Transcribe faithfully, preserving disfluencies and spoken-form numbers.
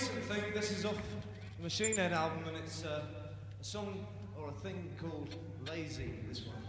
recent thing. This is off the Machine Head album, and it's uh, a song or a thing called Lazy, this one.